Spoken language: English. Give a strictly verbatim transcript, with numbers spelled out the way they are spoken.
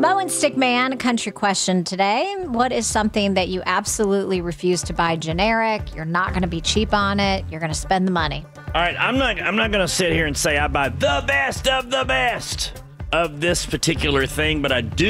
Mo and Stickman, country question today. What is something that you absolutely refuse to buy generic? You're not going to be cheap on it. You're going to spend the money. All right, I'm not I'm not going to sit here and say I buy the best of the best of this particular thing, but I do